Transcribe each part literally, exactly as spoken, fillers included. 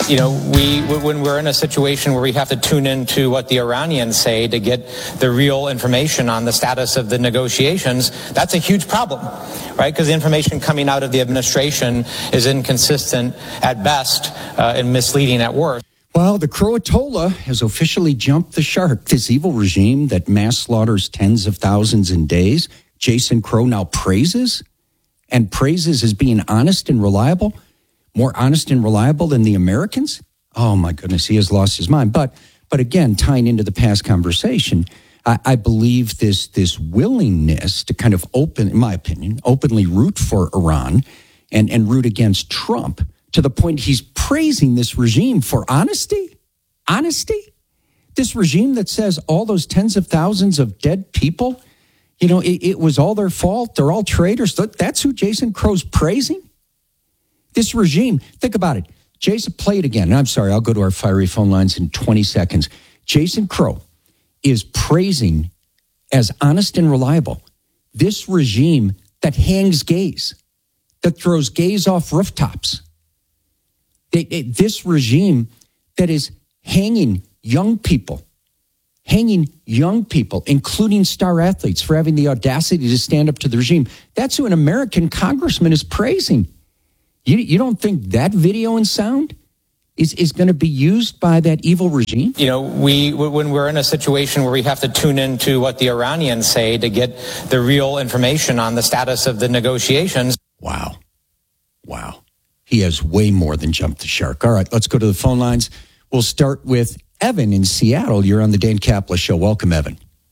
You know, we when we're in a situation where we have to tune into what the Iranians say to get the real information on the status of the negotiations, that's a huge problem, right? Because the information coming out of the administration is inconsistent at best uh, and misleading at worst. Well, the Croatola has officially jumped the shark. This evil regime that mass slaughters tens of thousands in days, Jason Crow now praises, and praises as being honest and reliable, more honest and reliable than the Americans. Oh, my goodness, he has lost his mind. But but again, tying into the past conversation, I, I believe this, this willingness to kind of open, in my opinion, openly root for Iran and, and root against Trump to the point he's praising this regime for honesty. Honesty? This regime that says all those tens of thousands of dead people, you know, it, it was all their fault. They're all traitors. That's who Jason Crow's praising? This regime, think about it. Jason, play it again. I'm sorry, I'll go to our fiery phone lines in twenty seconds. Jason Crow is praising as honest and reliable this regime that hangs gays, that throws gays off rooftops. They, they, this regime that is hanging young people, hanging young people, including star athletes, for having the audacity to stand up to the regime. That's who an American congressman is praising. You, you don't think that video and sound is, is going to be used by that evil regime? You know, we when we're in a situation where we have to tune into what the Iranians say to get the real information on the status of the negotiations. Wow. Wow. He has way more than jumped the shark. All right, let's go to the phone lines. We'll start with Evan in Seattle. You're on the Dan Kaplan Show. Welcome, Evan.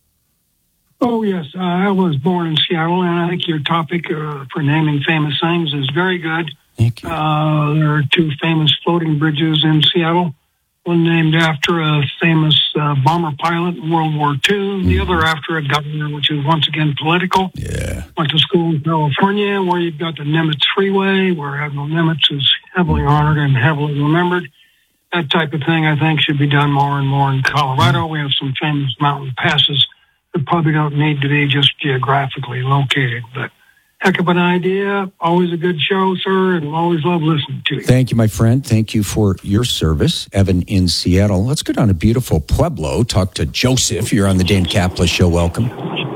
Oh, yes. Uh, I was born in Seattle, and I think your topic uh, for naming famous things is very good. Thank you. Uh, there are two famous floating bridges in Seattle, one named after a famous uh, bomber pilot in World War Two, mm-hmm. the other after a governor, which is once again political. Yeah. Went to school in California, where you've got the Nimitz Freeway, where Admiral Nimitz is heavily honored and heavily remembered. That type of thing, I think, should be done more and more in Colorado. Mm-hmm. We have some famous mountain passes that probably don't need to be just geographically located, but heck of an idea. Always a good show, sir, and always love listening to you. Thank you, my friend. Thank you for your service. Evan in Seattle. Let's go down to beautiful Pueblo. Talk to Joseph. You're on the Dan Kaplan Show. Welcome.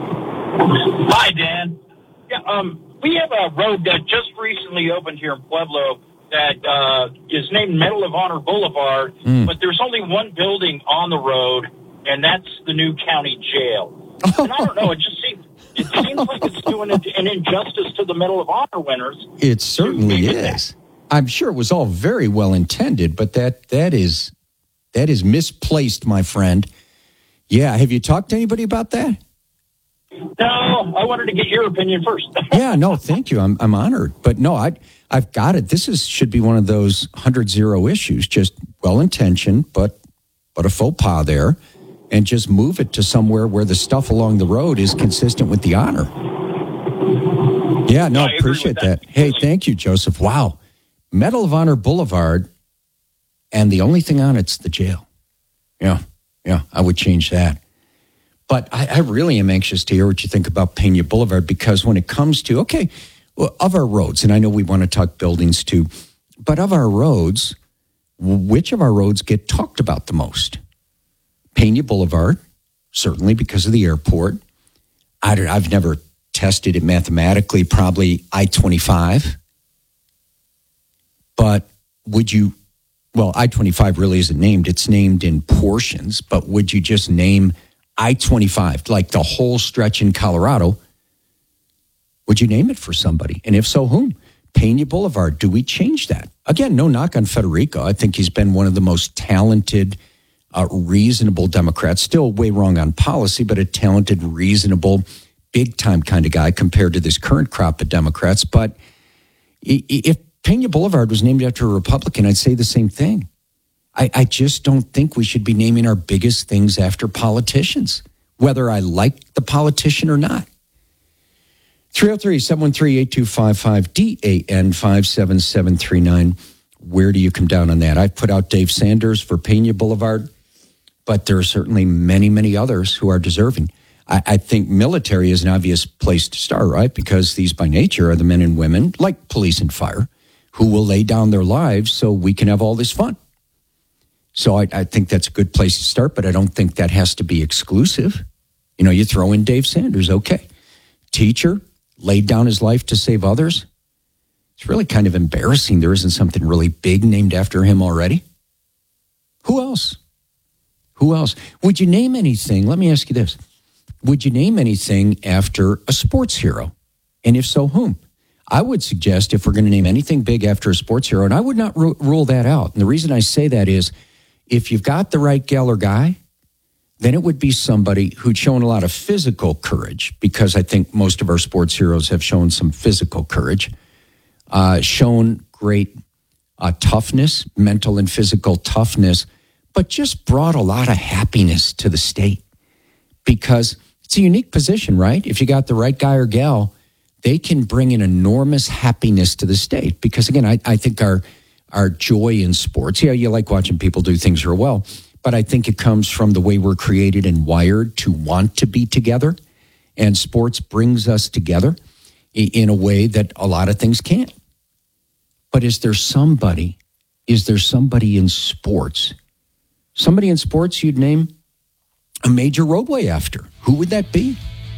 Hi, Dan. Yeah, um, we have a road that just recently opened here in Pueblo that uh, is named Medal of Honor Boulevard, mm. but there's only one building on the road, and that's the new county jail. And I don't know, it just seems it seems like it's doing an injustice to the Medal of Honor winners. It certainly is. I'm sure it was all very well intended, but that that is that is misplaced, my friend. Yeah, have you talked to anybody about that? No, I wanted to get your opinion first. Yeah, no, thank you. I'm I'm honored, but no, I I've got it. This is should be one of those hundred zero issues, just well intentioned, but but a faux pas there. And just move it to somewhere where the stuff along the road is consistent with the honor. Yeah, no, I appreciate that. that. Hey, thank you, Joseph. Wow. Medal of Honor Boulevard, and the only thing on it's the jail. Yeah, yeah, I would change that. But I, I really am anxious to hear what you think about Pena Boulevard, because when it comes to, okay, well, of our roads, and I know we want to talk buildings too, but of our roads, which of our roads get talked about the most? Pena Boulevard, certainly because of the airport. I don't, I've never tested it mathematically, probably I twenty-five. But would you, well, I twenty-five really isn't named. It's named in portions, but would you just name I twenty-five, like the whole stretch in Colorado? Would you name it for somebody? And if so, whom? Pena Boulevard. Do we change that? Again, no knock on Federico. I think he's been one of the most talented Uh, reasonable Democrats, still way wrong on policy, but a talented, reasonable, big-time kind of guy compared to this current crop of Democrats. But if Pena Boulevard was named after a Republican, I'd say the same thing. I, I just don't think we should be naming our biggest things after politicians, whether I like the politician or not. three oh three, seven one three, eight two five five, D A N five seven seven three nine. Where do you come down on that? I've put out Dave Sanders for Pena Boulevard, but there are certainly many, many others who are deserving. I, I think military is an obvious place to start, right? Because these by nature are the men and women, like police and fire, who will lay down their lives so we can have all this fun. So I, I think that's a good place to start, but I don't think that has to be exclusive. You know, you throw in Dave Sanders, okay. Teacher, laid down his life to save others. It's really kind of embarrassing there isn't something really big named after him already. Who else? Who else? Would you name anything? Let me ask you this. Would you name anything after a sports hero? And if so, whom? I would suggest if we're going to name anything big after a sports hero, and I would not ru- rule that out. And the reason I say that is if you've got the right gal or guy, then it would be somebody who'd shown a lot of physical courage, because I think most of our sports heroes have shown some physical courage, uh, shown great uh, toughness, mental and physical toughness, but just brought a lot of happiness to the state, because it's a unique position, right? If you got the right guy or gal, they can bring an enormous happiness to the state. Because again, I, I think our our joy in sports, yeah, you like watching people do things real well, but I think it comes from the way we're created and wired to want to be together. And sports brings us together in a way that a lot of things can't. But is there somebody, is there somebody in sports, somebody in sports you'd name a major roadway after? Who would that be?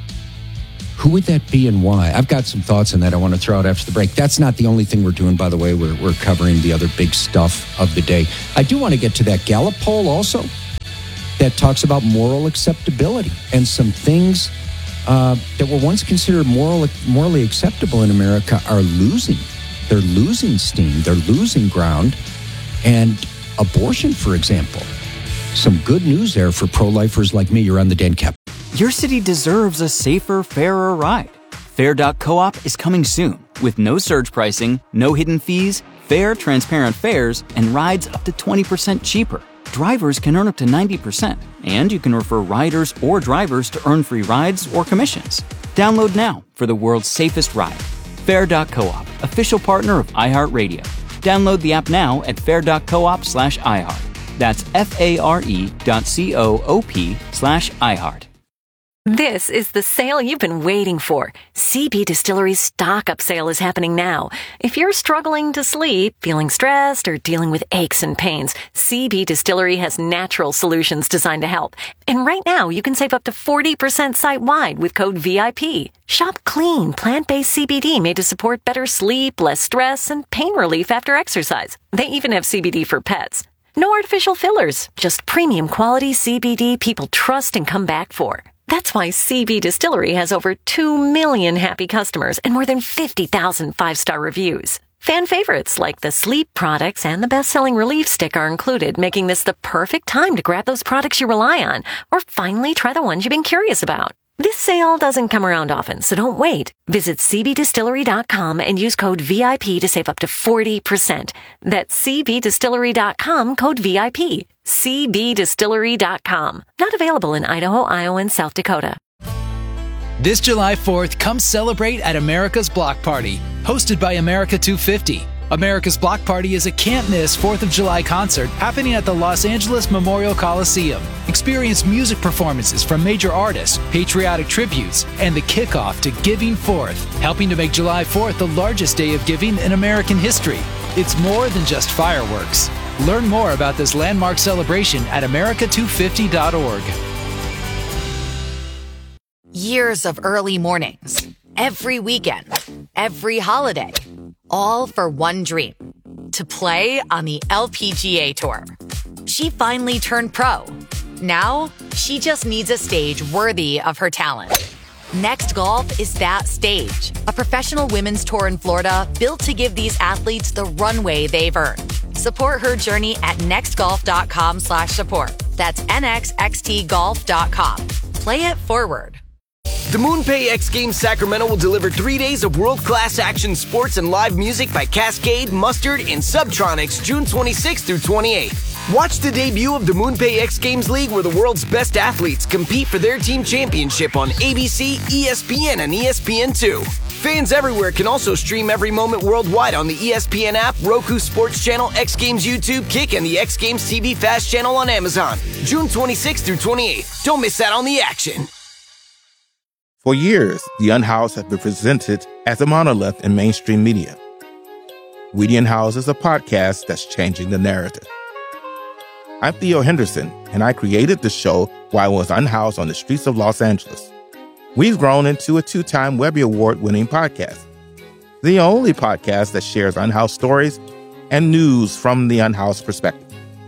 Who would that be and why? I've got some thoughts on that I want to throw out after the break. That's not the only thing we're doing, by the way. We're, we're covering the other big stuff of the day. I do want to get to that Gallup poll also that talks about moral acceptability and some things uh, that were once considered moral, morally acceptable in America are losing. They're losing steam. They're losing ground. And abortion, for example. Some good news there for pro-lifers like me. You're on the Dan Cap. Your city deserves a safer, fairer ride. Fair dot coop is coming soon with no surge pricing, no hidden fees, fair, transparent fares, and rides up to twenty percent cheaper. Drivers can earn up to ninety percent, and you can refer riders or drivers to earn free rides or commissions. Download now for the world's safest ride. Fair dot coop, official partner of iHeartRadio. Download the app now at fair dot coop slash iHeart. That's F-A-R-E dot C-O-O-P slash iHeart. This is the sale you've been waiting for. C B Distillery's stock-up sale is happening now. If you're struggling to sleep, feeling stressed, or dealing with aches and pains, C B Distillery has natural solutions designed to help. And right now, you can save up to forty percent site-wide with code V I P. Shop clean, plant-based C B D made to support better sleep, less stress, and pain relief after exercise. They even have C B D for pets. No artificial fillers, just premium quality C B D people trust and come back for. That's why C B Distillery has over two million happy customers and more than fifty thousand five-star reviews. Fan favorites like the sleep products and the best-selling Relief Stick are included, making this the perfect time to grab those products you rely on or finally try the ones you've been curious about. This sale doesn't come around often, so don't wait. Visit C B distillery dot com and use code V I P to save up to forty percent. That's C B distillery dot com, code V I P. C B distillery dot com. Not available in Idaho, Iowa, and South Dakota. This July fourth, come celebrate at America's Block Party, hosted by America two fifty. America's Block Party is a can't-miss fourth of July concert happening at the Los Angeles Memorial Coliseum. Experience music performances from major artists, patriotic tributes, and the kickoff to Giving Fourth, helping to make July fourth the largest day of giving in American history. It's more than just fireworks. Learn more about this landmark celebration at america two fifty dot org. Years of early mornings, every weekend, every holiday, all for one dream, to play on the L P G A Tour. She finally turned pro. Now, she just needs a stage worthy of her talent. Next Golf is that stage, a professional women's tour in Florida built to give these athletes the runway they've earned. Support her journey at nextgolf.com slash support. That's N X X T golf dot com. Play it forward. The MoonPay X Games Sacramento will deliver three days of world-class action sports and live music by Cascade, Mustard, and Subtronics June twenty-sixth through twenty-eighth. Watch the debut of the MoonPay X Games League, where the world's best athletes compete for their team championship on A B C, E S P N, and E S P N two. Fans everywhere can also stream every moment worldwide on the E S P N app, Roku Sports Channel, X Games YouTube, Kick, and the X Games T V Fast Channel on Amazon. June twenty-sixth through twenty-eighth. Don't miss out on the action. For years, The Unhoused has been presented as a monolith in mainstream media. We The Unhoused is a podcast that's changing the narrative. I'm Theo Henderson, and I created the show while I was unhoused on the streets of Los Angeles. We've grown into a two-time Webby Award-winning podcast, the only podcast that shares unhoused stories and news from the unhoused perspective.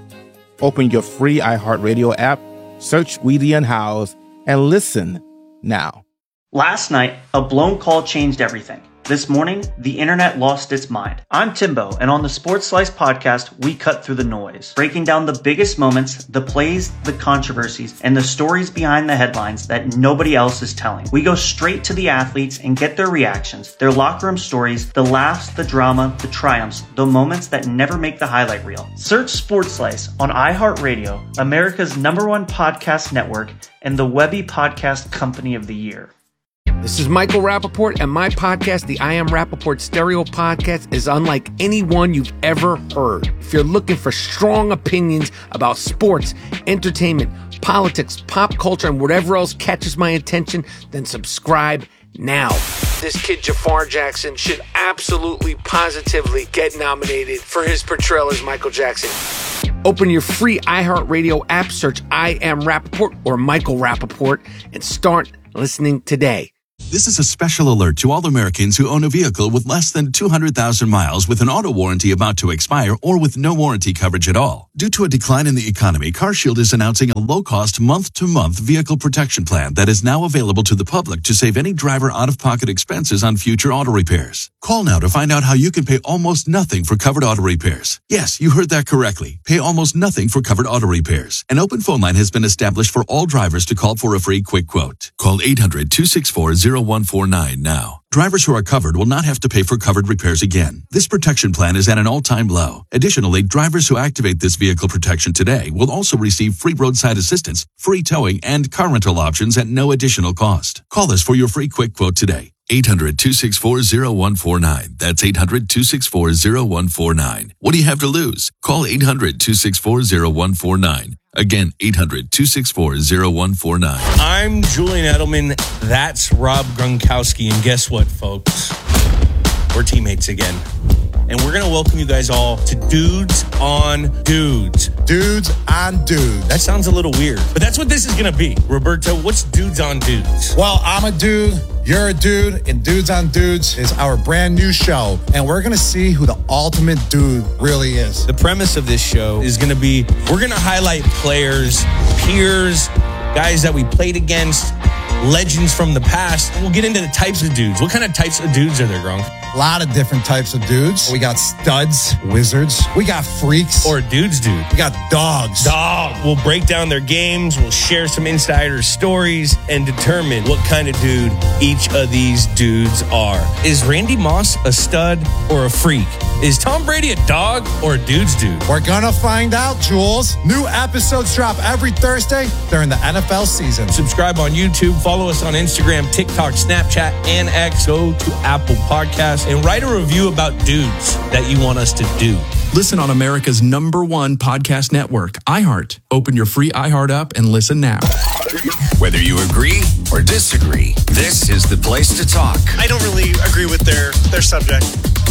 Open your free iHeartRadio app, search We the Unhoused, and listen now. Last night, a blown call changed everything. This morning, the internet lost its mind. I'm Timbo, and on the Sports Slice podcast, we cut through the noise, breaking down the biggest moments, the plays, the controversies, and the stories behind the headlines that nobody else is telling. We go straight to the athletes and get their reactions, their locker room stories, the laughs, the drama, the triumphs, the moments that never make the highlight reel. Search Sports Slice on iHeartRadio, America's number one podcast network, and the Webby Podcast Company of the Year. This is Michael Rappaport, and my podcast, the I Am Rappaport Stereo Podcast, is unlike any one you've ever heard. If you're looking for strong opinions about sports, entertainment, politics, pop culture, and whatever else catches my attention, then subscribe now. This kid Jafar Jackson should absolutely, positively get nominated for his portrayal as Michael Jackson. Open your free iHeartRadio app, search I Am Rappaport or Michael Rappaport, and start listening today. This is a special alert to all Americans who own a vehicle with less than two hundred thousand miles with an auto warranty about to expire or with no warranty coverage at all. Due to a decline in the economy, CarShield is announcing a low-cost month-to-month vehicle protection plan that is now available to the public to save any driver out-of-pocket expenses on future auto repairs. Call now to find out how you can pay almost nothing for covered auto repairs. Yes, you heard that correctly. Pay almost nothing for covered auto repairs. An open phone line has been established for all drivers to call for a free quick quote. Call eight hundred, two six four, zero one four nine now. Drivers who are covered will not have to pay for covered repairs again. This protection plan is at an all-time low. Additionally, drivers who activate this vehicle protection today will also receive free roadside assistance, free towing, and car rental options at no additional cost. Call us for your free quick quote today. eight hundred, two six four, zero one four nine. That's eight hundred, two six four, zero one four nine. What do you have to lose? Call eight hundred, two six four, zero one four nine. Again, eight hundred, two six four, zero one four nine. I'm Julian Edelman. That's Rob Gronkowski. And guess what, folks? We're teammates again. And we're going to welcome you guys all to Dudes on Dudes. Dudes on Dudes. That sounds a little weird, but that's what this is going to be. Roberto, what's Dudes on Dudes? Well, I'm a dude. You're a dude, and Dudes on Dudes is our brand new show, and we're going to see who the ultimate dude really is. The premise of this show is going to be, we're going to highlight players, peers, guys that we played against, legends from the past. We'll get into the types of dudes. What kind of types of dudes are there, Gronk? A lot of different types of dudes. We got studs, wizards. We got freaks. Or dudes, dude. We got dogs. Dog. We'll break down their games. We'll share some insider stories and determine what kind of dude each of these dudes are. Is Randy Moss a stud or a freak? Is Tom Brady a dog or a dude's dude? We're gonna find out, Jules. New episodes drop every Thursday during the N F L season. Subscribe on YouTube. Follow us on Instagram, TikTok, Snapchat, and X. Go to Apple Podcasts and write a review about dudes that you want us to do. Listen on America's number one podcast network, iHeart. Open your free iHeart app and listen now. Whether you agree or disagree, this is the place to talk. I don't really agree with their, their subject.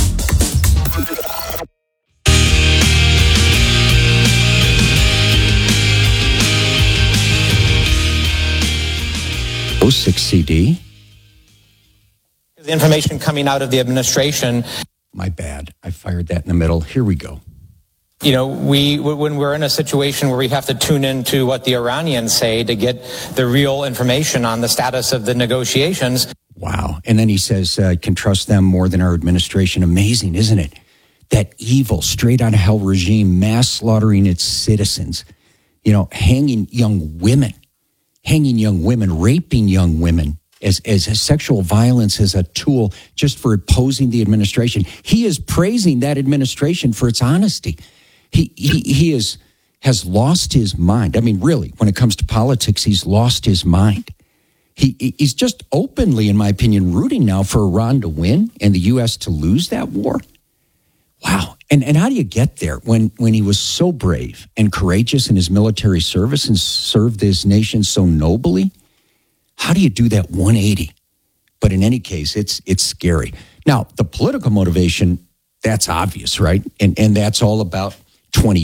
oh six C D. The information coming out of the administration. My bad. I fired that in the middle. Here we go. You know, we when we're in a situation where we have to tune into what the Iranians say to get the real information on the status of the negotiations. Wow. And then he says, uh, can trust them more than our administration. Amazing, isn't it? That evil, straight out of hell regime, mass slaughtering its citizens, you know, hanging young women, hanging young women, raping young women as, as a sexual violence as a tool just for opposing the administration. He is praising that administration for its honesty. He he he is has lost his mind. I mean, really, when it comes to politics, he's lost his mind. He he's just openly, in my opinion, rooting now for Iran to win and the U S to lose that war. Wow. And and how do you get there when when he was so brave and courageous in his military service and served his nation so nobly? How do you do that one eighty? But in any case, it's it's scary. Now, the political motivation, that's obvious, right? And and that's all about twenty-eight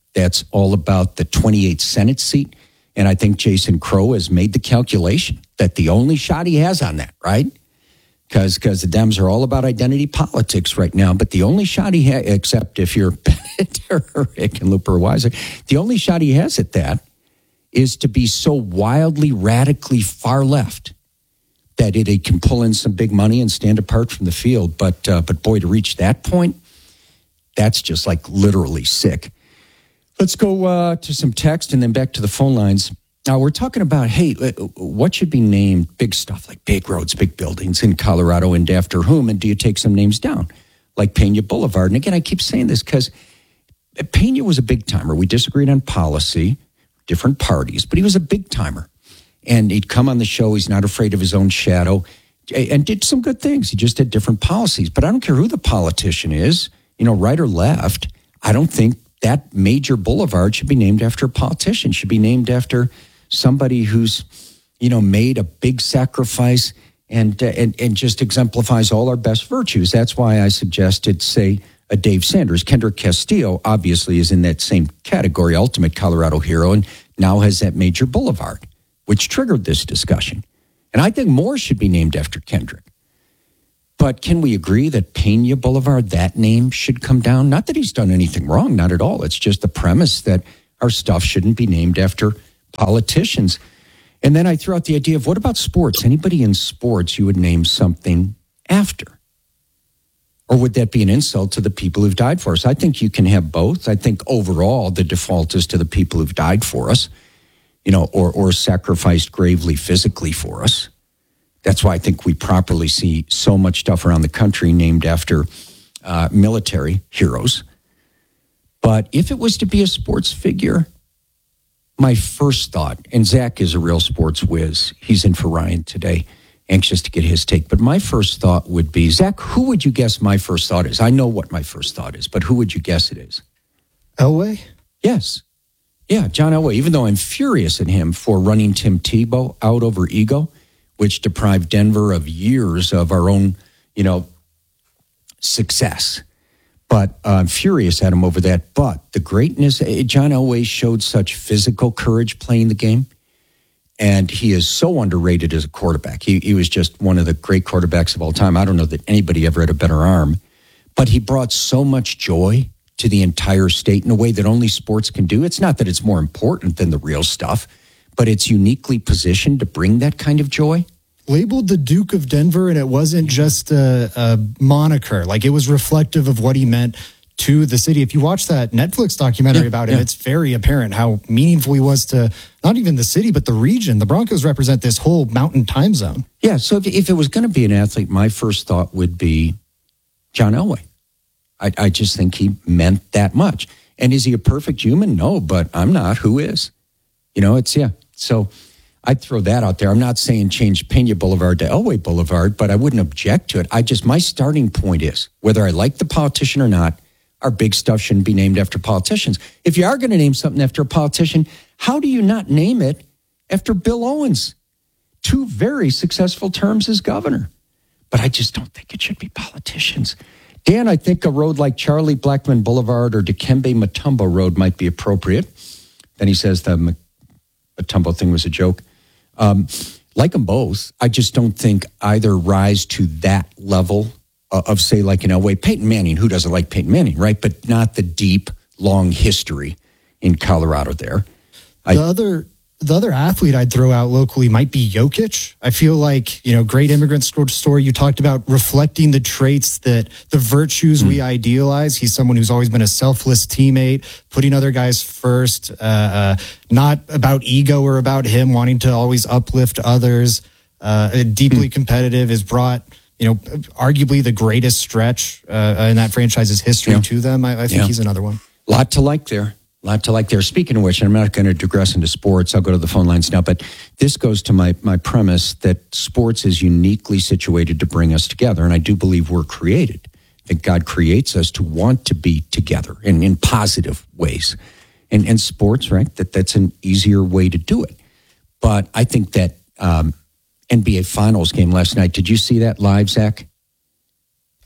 that's all about the twenty-eighth Senate seat. And I think Jason Crow has made the calculation that the only shot he has on that, right? Because because the Dems are all about identity politics right now. But the only shot he has, except if you're Bennett or Hickenlooper or Weiser, the only shot he has at that is to be so wildly, radically far left that it, it can pull in some big money and stand apart from the field. But uh, but boy, to reach that point, that's just like literally sick. Let's go uh, to some text and then back to the phone lines. Now, we're talking about, hey, what should be named big stuff like big roads, big buildings in Colorado, and after whom? And do you take some names down like Pena Boulevard? And again, I keep saying this because Pena was a big timer. We disagreed on policy, different parties, but he was a big timer. And he'd come on the show. He's not afraid of his own shadow and did some good things. He just had different policies. But I don't care who the politician is, you know, right or left. I don't think that major boulevard should be named after a politician, should be named after somebody who's, you know, made a big sacrifice and, uh, and and just exemplifies all our best virtues. That's why I suggested, say, a Dave Sanders. Kendrick Castillo obviously is in that same category, ultimate Colorado hero, and now has that major boulevard, which triggered this discussion. And I think more should be named after Kendrick. But can we agree that Pena Boulevard, that name should come down? Not that he's done anything wrong, not at all. It's just the premise that our stuff shouldn't be named after politicians. And then I threw out the idea of, what about sports? Anybody in sports you would name something after? Or would that be an insult to the people who've died for us? I think you can have both. I think overall the default is to the people who've died for us, you know, or or sacrificed gravely physically for us. That's why I think we properly see so much stuff around the country named after uh, military heroes. But if it was to be a sports figure, my first thought, and Zach is a real sports whiz. He's in for Ryan today, anxious to get his take. But my first thought would be, Zach, who would you guess my first thought is? I know what my first thought is, but who would you guess it is? Elway? Yes. Yeah, John Elway, even though I'm furious at him for running Tim Tebow out over ego, which deprived Denver of years of our own, you know, success. But uh, I'm furious at him over that. But the greatness, John Elway showed such physical courage playing the game. And he is so underrated as a quarterback. He, he was just one of the great quarterbacks of all time. I don't know that anybody ever had a better arm. But he brought so much joy to the entire state in a way that only sports can do. It's not that it's more important than the real stuff, but it's uniquely positioned to bring that kind of joy. Labeled the Duke of Denver, and it wasn't just a, a moniker. Like, it was reflective of what he meant to the city. If you watch that Netflix documentary yeah, about him, yeah. it's very apparent how meaningful he was to not even the city, but the region. The Broncos represent this whole mountain time zone. Yeah, so if, if it was going to be an athlete, my first thought would be John Elway. I, I just think he meant that much. And is he a perfect human? No, but I'm not. Who is? You know, it's, yeah. So I'd throw that out there. I'm not saying change Pena Boulevard to Elway Boulevard, but I wouldn't object to it. I just, my starting point is, whether I like the politician or not, our big stuff shouldn't be named after politicians. If you are going to name something after a politician, how do you not name it after Bill Owens? Two very successful terms as governor. But I just don't think it should be politicians. Dan, I think a road like Charlie Blackman Boulevard or Dikembe Mutombo Road might be appropriate. Then he says the Mutombo thing was a joke. Um, like them both, I just don't think either rise to that level uh, of, say, like an Elway. Peyton Manning, who doesn't like Peyton Manning, right? But not the deep, long history in Colorado there. I, the other... The other athlete I'd throw out locally might be Jokic. I feel like, you know, great immigrant story. You talked about reflecting the traits that the virtues mm. we idealize. He's someone who's always been a selfless teammate, putting other guys first, uh, uh, not about ego or about him wanting to always uplift others. Uh, deeply mm. competitive, has brought, you know, arguably the greatest stretch uh, in that franchise's history yeah. to them. I, I think yeah. he's another one. Lot to like there. A lot to like there. Speaking of which, and I'm not going to digress into sports. I'll go to the phone lines now. But this goes to my my premise that sports is uniquely situated to bring us together. And I do believe we're created. I think God creates us to want to be together in, in positive ways. And, and sports, right, that that's an easier way to do it. But I think that um, N B A Finals game last night, did you see that live, Zach?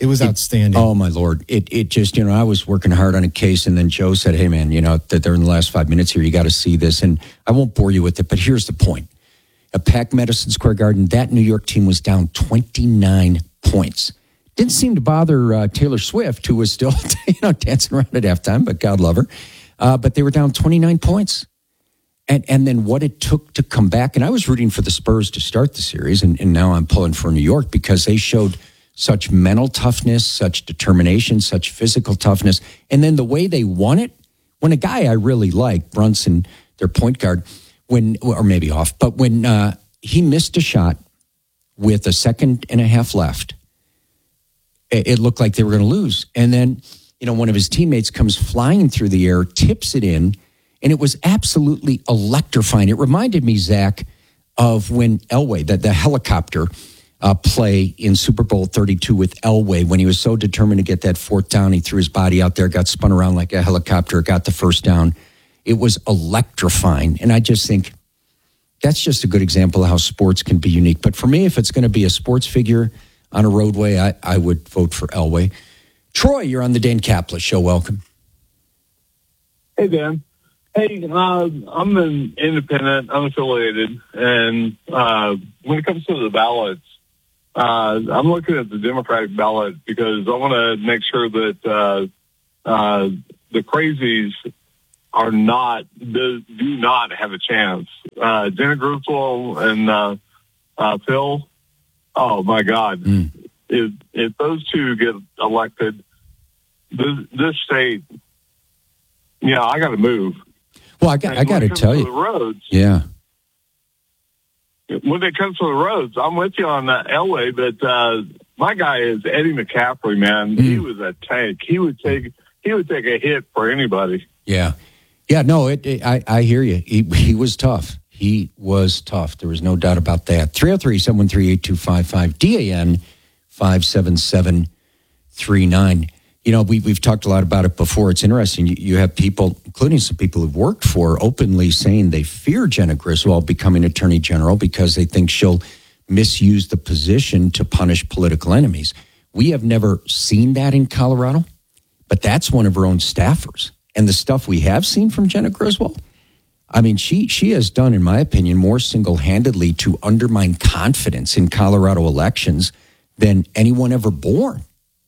It was it, outstanding. Oh, my Lord. It it just, you know, I was working hard on a case, and then Joe said, hey, man, you know, that they're in the last five minutes here. You got to see this. And I won't bore you with it, but here's the point. At packed Madison Square Garden, that New York team was down twenty-nine points. Didn't seem to bother uh, Taylor Swift, who was still, you know, dancing around at halftime, but God love her. Uh, but they were down twenty-nine points. And and then what it took to come back. And I was rooting for the Spurs to start the series, and, and now I'm pulling for New York because they showed such mental toughness, such determination, such physical toughness. And then the way they won it, when a guy I really like, Brunson, their point guard, when or maybe off, but when uh, he missed a shot with a second and a half left, it, it looked like they were going to lose. And then, you know, one of his teammates comes flying through the air, tips it in, and it was absolutely electrifying. It reminded me, Zach, of when Elway, the, the helicopter uh, play in Super Bowl thirty-two with Elway, when he was so determined to get that fourth down, he threw his body out there, got spun around like a helicopter, got the first down. It was electrifying. And I just think that's just a good example of how sports can be unique. But for me, if it's going to be a sports figure on a roadway, I, I would vote for Elway. Troy, you're on the Dan Kaplan Show. Welcome. Hey, Dan. Hey, uh, I'm an independent, unaffiliated, and uh, when it comes to the ballots, uh, I'm looking at the Democratic ballot because I want to make sure that uh, uh, the crazies are not, do, do not have a chance. Uh, Jenna Griswold and uh, uh, Phil, oh, my God. Mm. If, if those two get elected, this, this state, yeah, I got to move. Well, I got, I got to tell you. The roads, yeah. When it comes to the roads, I'm with you on that Elway, but uh, my guy is Eddie McCaffrey, man. Mm. He was a tank. He would take he would take a hit for anybody. Yeah. Yeah, no, it, it, I, I hear you. He, he was tough. He was tough. There was no doubt about that. three oh three, seven one three, eight two five five, D A N five seven seven three nine. You know, we, we've talked a lot about it before. It's interesting. You, you have people, including some people who've worked for, openly saying they fear Jenna Griswold becoming Attorney General because they think she'll misuse the position to punish political enemies. We have never seen that in Colorado, but that's one of her own staffers. And the stuff we have seen from Jenna Griswold, I mean, she she has done, in my opinion, more single-handedly to undermine confidence in Colorado elections than anyone ever born.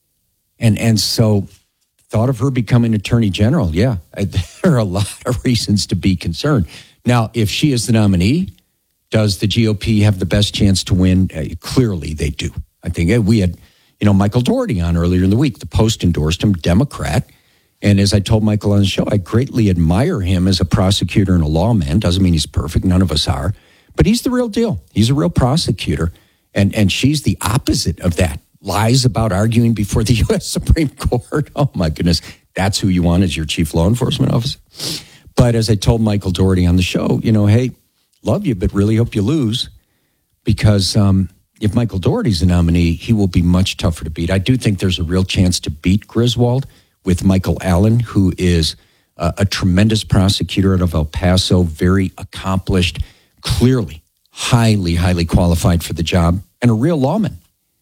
And and so, thought of her becoming Attorney General, yeah, I, there are a lot of reasons to be concerned. Now, if she is the nominee, does the G O P have the best chance to win? Uh, clearly, they do. I think uh, we had, you know, Michael Doherty on earlier in the week. The Post endorsed him, Democrat. And as I told Michael on the show, I greatly admire him as a prosecutor and a lawman. Doesn't mean he's perfect. None of us are. But he's the real deal. He's a real prosecutor. And and she's the opposite of that. Lies about arguing before the U S Supreme Court. Oh, my goodness. That's who you want as your chief law enforcement officer. But as I told Michael Doherty on the show, you know, hey, love you, but really hope you lose. Because um, if Michael Doherty's the nominee, he will be much tougher to beat. I do think there's a real chance to beat Griswold with Michael Allen, who is uh, a tremendous prosecutor out of El Paso, very accomplished, clearly highly, highly qualified for the job, and a real lawman.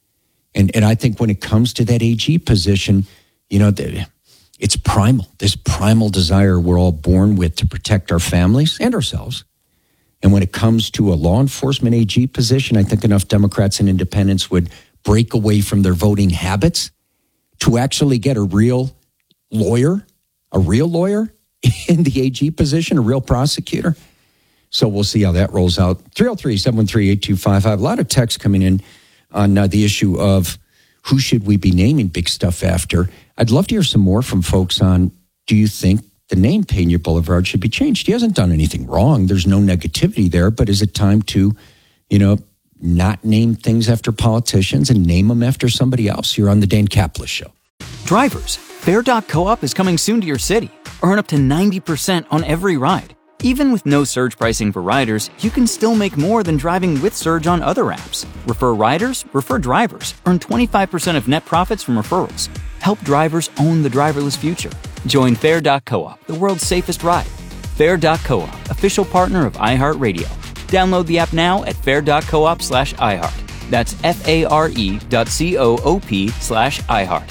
And and I think when it comes to that A G position, you know, it's primal. This primal desire we're all born with to protect our families and ourselves. And when it comes to a law enforcement A G position, I think enough Democrats and independents would break away from their voting habits to actually get a real lawyer, a real lawyer in the A G position, a real prosecutor. So we'll see how that rolls out. three oh three, seven one three, eight two five five. A lot of texts coming in on uh, the issue of who should we be naming big stuff after. I'd love to hear some more from folks on, do you think the name Pena Boulevard should be changed? He hasn't done anything wrong. There's no negativity there, but is it time to, you know, not name things after politicians and name them after somebody else? You're on the Dan Kaplan Show. Drivers, Fair dot co-op is coming soon to your city. Earn up to ninety percent on every ride. Even with no surge pricing for riders, you can still make more than driving with Surge on other apps. Refer riders, refer drivers. Earn twenty-five percent of net profits from referrals. Help drivers own the driverless future. Join Fair dot co-op, the world's safest ride. Fair dot co-op, official partner of iHeartRadio. Download the app now at fair dot coop slash iHeart. That's F-A-R-E dot C-O-O-P slash iHeart.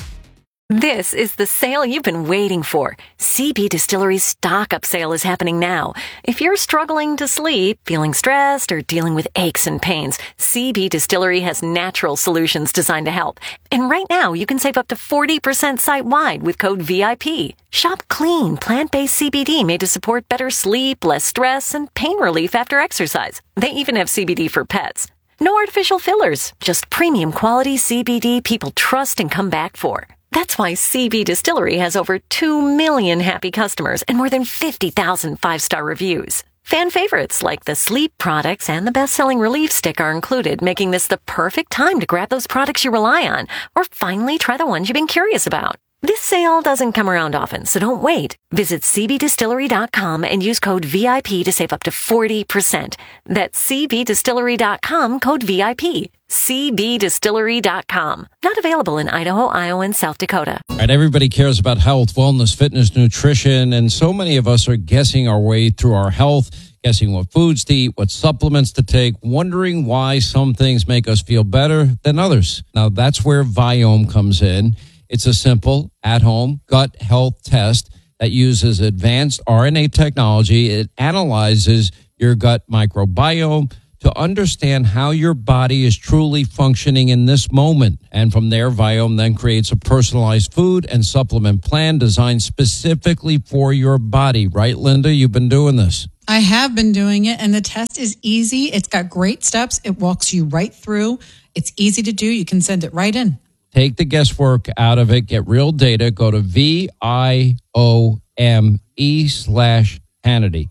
This is the sale you've been waiting for. C B Distillery's stock-up sale is happening now. If you're struggling to sleep, feeling stressed, or dealing with aches and pains, C B Distillery has natural solutions designed to help. And right now, you can save up to forty percent site-wide with code V I P. Shop clean, plant-based C B D made to support better sleep, less stress, and pain relief after exercise. They even have C B D for pets. No artificial fillers, just premium quality C B D people trust and come back for. That's why C B Distillery has over two million happy customers and more than fifty thousand five-star reviews. Fan favorites like the sleep products and the best-selling relief stick are included, making this the perfect time to grab those products you rely on or finally try the ones you've been curious about. This sale doesn't come around often, so don't wait. Visit C B distillery dot com and use code V I P to save up to forty percent. That's C B distillery dot com, code V I P. C B distillery dot com. Not available in Idaho, Iowa, and South Dakota. All right, everybody cares about health, wellness, fitness, nutrition, and so many of us are guessing our way through our health, guessing what foods to eat, what supplements to take, wondering why some things make us feel better than others. Now, that's where Viome comes in. It's a simple, at-home gut health test that uses advanced R N A technology. It analyzes your gut microbiome to understand how your body is truly functioning in this moment. And from there, Viome then creates a personalized food and supplement plan designed specifically for your body. Right, Linda? You've been doing this. I have been doing it, and the test is easy. It's got great steps. It walks you right through. It's easy to do. You can send it right in. Take the guesswork out of it. Get real data. Go to V I O M E slash Hannity.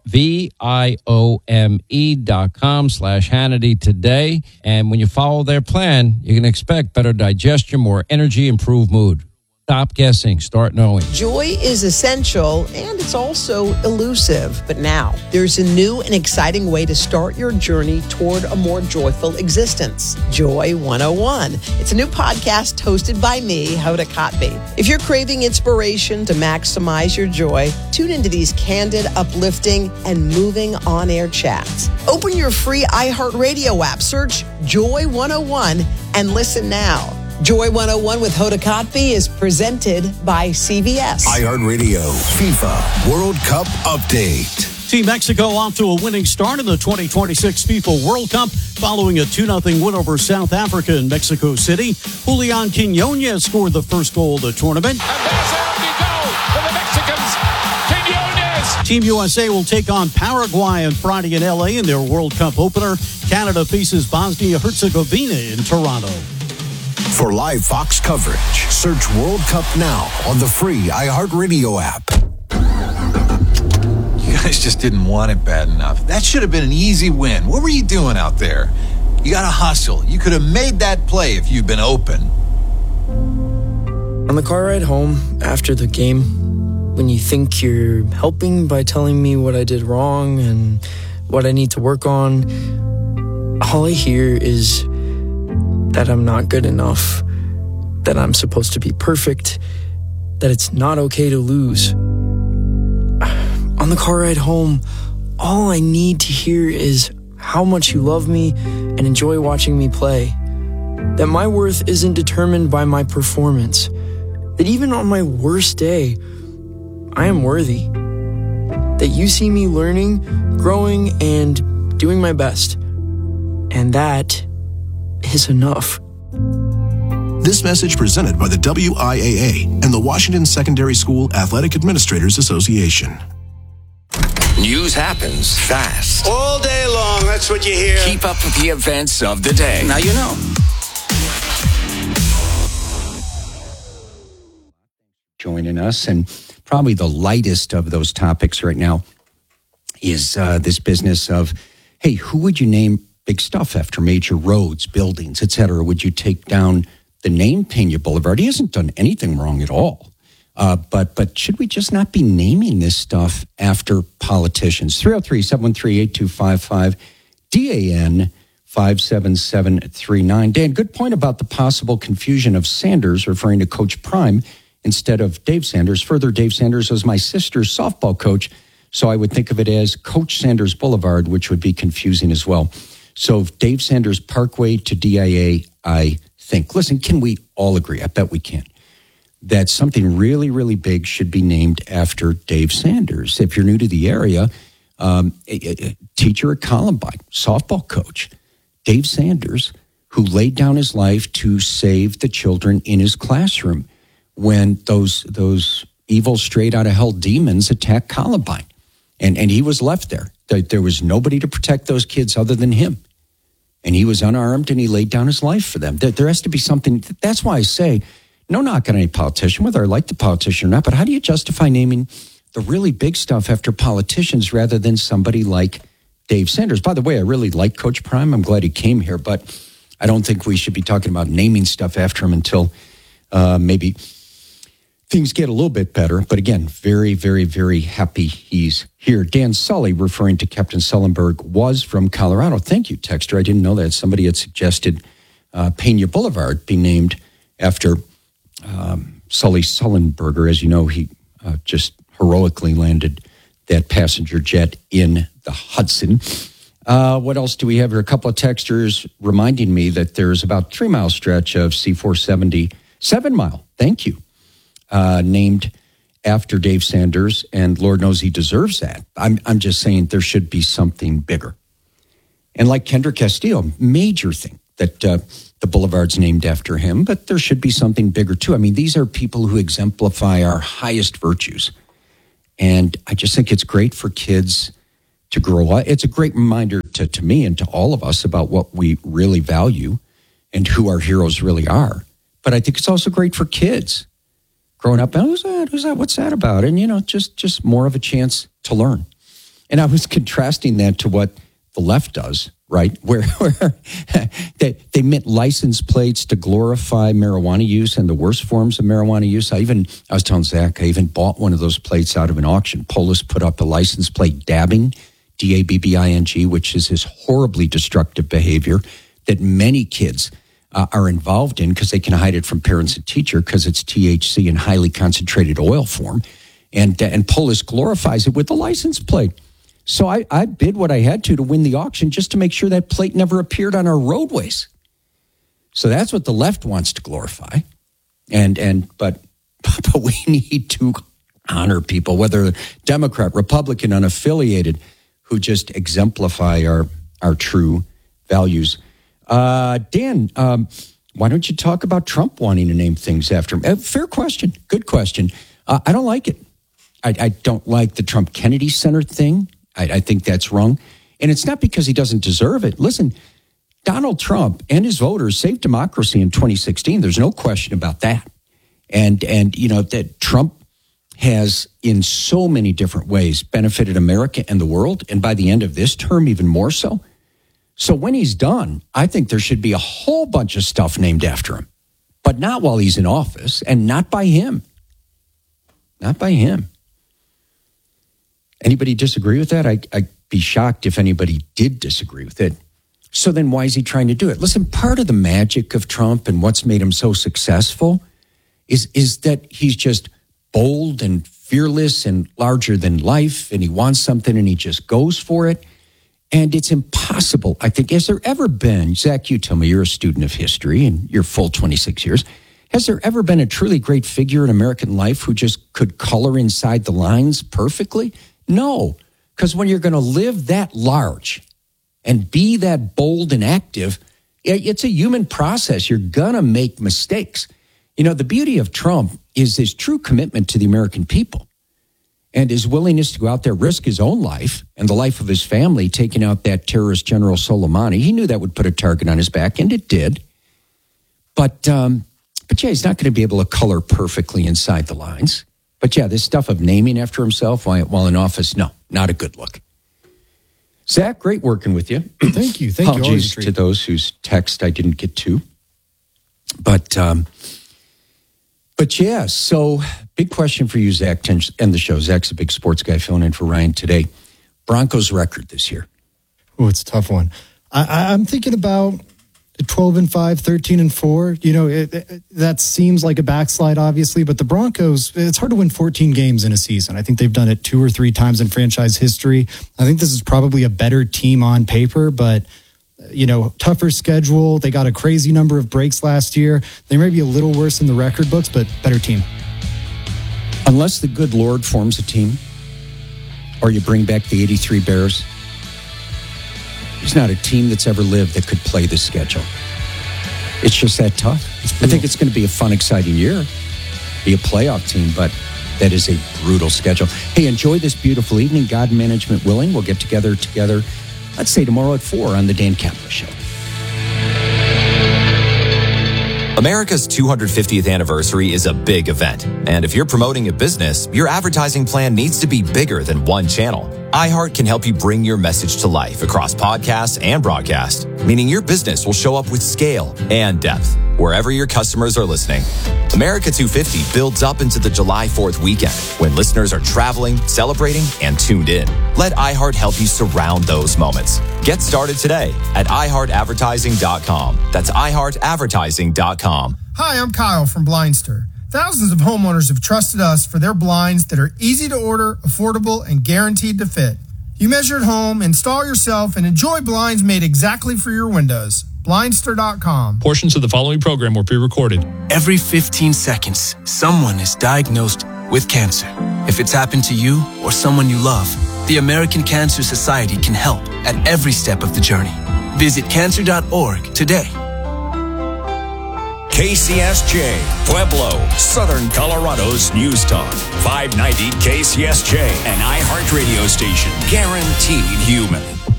V I O M E dot com slash Hannity today. And when you follow their plan, you can expect better digestion, more energy, improved mood. Stop guessing. Start knowing. Joy is essential, and it's also elusive. But now, there's a new and exciting way to start your journey toward a more joyful existence. Joy one oh one. It's a new podcast hosted by me, Hoda Kotb. If you're craving inspiration to maximize your joy, tune into these candid, uplifting, and moving on-air chats. Open your free iHeartRadio app, search Joy one oh one, and listen now. Joy one oh one with Hoda Kotb is presented by C B S. iHeartRadio FIFA World Cup Update. Team Mexico off to a winning start in the twenty twenty-six FIFA World Cup following a two nothing win over South Africa in Mexico City. Julian Quiñones scored the first goal of the tournament. And there's an early goal for the Mexicans. Quiñones. Team U S A will take on Paraguay on Friday in L A in their World Cup opener. Canada faces Bosnia-Herzegovina in Toronto. For live Fox coverage, search World Cup now on the free iHeartRadio app. You guys just didn't want it bad enough. That should have been an easy win. What were you doing out there? You got to hustle. You could have made that play if you'd been open. On the car ride home after the game, when you think you're helping by telling me what I did wrong and what I need to work on, all I hear is that I'm not good enough, that I'm supposed to be perfect, that it's not okay to lose. On the car ride home, all I need to hear is how much you love me and enjoy watching me play, that my worth isn't determined by my performance, that even on my worst day, I am worthy, that you see me learning, growing, and doing my best, and that is enough. This message presented by the W I A A and the Washington Secondary School Athletic Administrators Association. News happens fast. All day long, that's what you hear. Keep up with the events of the day. Now you know. Joining us, and probably the lightest of those topics right now is uh, this business of, hey, who would you name big stuff after major roads, buildings, et cetera? Would you take down the name Pena Boulevard? He hasn't done anything wrong at all. Uh, but but should we just not be naming this stuff after politicians? three oh three, seven one three, eight two five five, D A N five seven seven three nine. Dan, good point about the possible confusion of Sanders, referring to Coach Prime instead of Dave Sanders. Further, Dave Sanders was my sister's softball coach, so I would think of it as Coach Sanders Boulevard, which would be confusing as well. So Dave Sanders Parkway to D I A, I think. Listen, can we all agree? I bet we can. That something really, really big should be named after Dave Sanders. If you're new to the area, um, a, a teacher at Columbine, softball coach, Dave Sanders, who laid down his life to save the children in his classroom when those those evil straight out of hell demons attacked Columbine. And, and he was left there. there. There was nobody to protect those kids other than him. And he was unarmed and he laid down his life for them. There, there has to be something. That's why I say, no knock on any politician, whether I like the politician or not, but how do you justify naming the really big stuff after politicians rather than somebody like Dave Sanders? By the way, I really like Coach Prime. I'm glad he came here, but I don't think we should be talking about naming stuff after him until uh, maybe things get a little bit better. But again, very, very, very happy he's here. Dan Sully, referring to Captain Sullenberg, was from Colorado. Thank you, Texter. I didn't know that. Somebody had suggested uh, Pena Boulevard be named after um, Sully Sullenberger. As you know, he uh, just heroically landed that passenger jet in the Hudson. Uh, what else do we have here? A couple of texters reminding me that there's about three mile stretch of C four seventy, seven mile, thank you, uh, named after Dave Sanders, and Lord knows he deserves that. I'm, I'm just saying there should be something bigger. And like Kendrick Castillo, major thing that uh, the boulevard's named after him, but there should be something bigger too. I mean, these are people who exemplify our highest virtues. And I just think it's great for kids to grow up. It's a great reminder to, to me and to all of us about what we really value and who our heroes really are. But I think it's also great for kids growing up. Oh, who's that? Who's that? What's that about? And, you know, just, just more of a chance to learn. And I was contrasting that to what the left does, right? Where, where they, they mint license plates to glorify marijuana use and the worst forms of marijuana use. I even, I was telling Zach, I even bought one of those plates out of an auction. Polis put up a license plate dabbing, D A B B I N G, which is this horribly destructive behavior that many kids uh, are involved in because they can hide it from parents and teacher because it's T H C in highly concentrated oil form. And, uh, and Polis glorifies it with the license plate. So I, I bid what I had to to win the auction just to make sure that plate never appeared on our roadways. So that's what the left wants to glorify. And, and but, but we need to honor people, whether Democrat, Republican, unaffiliated, who just exemplify our, our true values. Uh, Dan, um, why don't you talk about Trump wanting to name things after him? Uh, fair question. Good question. Uh, I don't like it. I, I don't like the Trump Kennedy Center thing. I, I think that's wrong. And it's not because he doesn't deserve it. Listen, Donald Trump and his voters saved democracy in twenty sixteen. There's no question about that. And, and you know, that Trump has in so many different ways benefited America and the world. And by the end of this term, even more so. So when he's done, I think there should be a whole bunch of stuff named after him, but not while he's in office and not by him. Not by him. Anybody disagree with that? I, I'd be shocked if anybody did disagree with it. So then why is he trying to do it? Listen, part of the magic of Trump and what's made him so successful is, is that he's just bold and fearless and larger than life, and he wants something and he just goes for it. And it's impossible, I think. Has there ever been, Zach, you tell me, you're a student of history and you're full twenty-six years. Has there ever been a truly great figure in American life who just could color inside the lines perfectly? No, because when you're going to live that large and be that bold and active, it's a human process. You're going to make mistakes. You know, the beauty of Trump is his true commitment to the American people and his willingness to go out there, risk his own life and the life of his family, taking out that terrorist General Soleimani. He knew that would put a target on his back, and it did. But, um, but yeah, he's not going to be able to color perfectly inside the lines. But yeah, this stuff of naming after himself while, while in office, no, not a good look. Zach, great working with you. Thank you. Thank Apologies you. to those whose text I didn't get to. But, um, but yeah, so big question for you, Zach, to end the show. Zach's a big sports guy filling in for Ryan today. Broncos record this year. Oh, it's a tough one. I, I'm thinking about twelve and five, thirteen and four. You know, it, it, that seems like a backslide, obviously, but the Broncos, it's hard to win fourteen games in a season. I think they've done it two or three times in franchise history. I think this is probably a better team on paper, but you know, tougher schedule. They got a crazy number of breaks last year. They may be a little worse in the record books, but better team. Unless the good Lord forms a team, or you bring back the eighty-three Bears, there's not a team that's ever lived that could play this schedule. It's just that tough. I think it's going to be a fun, exciting year. Be a playoff team, but that is a brutal schedule. Hey, enjoy this beautiful evening. God management willing, we'll get together together, let's say tomorrow at four on the Dan Capler Show. America's two hundred fiftieth anniversary is a big event. And if you're promoting a business, your advertising plan needs to be bigger than one channel. iHeart can help you bring your message to life across podcasts and broadcast, meaning your business will show up with scale and depth wherever your customers are listening. America two fifty builds up into the July fourth weekend when listeners are traveling, celebrating, and tuned in. Let iHeart help you surround those moments. Get started today at i heart advertising dot com. That's i heart advertising dot com. Hi, I'm Kyle from Blindster. Thousands of homeowners have trusted us for their blinds that are easy to order, affordable, and guaranteed to fit. You measure at home, install yourself, and enjoy blinds made exactly for your windows. Blindster dot com. Portions of the following program were pre-recorded. Every fifteen seconds, someone is diagnosed with cancer. If it's happened to you or someone you love, the American Cancer Society can help at every step of the journey. Visit cancer dot org today. K C S J, Pueblo, Southern Colorado's News Talk. five ninety K C S J, an iHeart radio station. Guaranteed human.